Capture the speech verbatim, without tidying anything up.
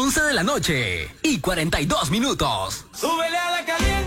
once de la noche y cuarenta y dos minutos. ¡Súbele a la caliente!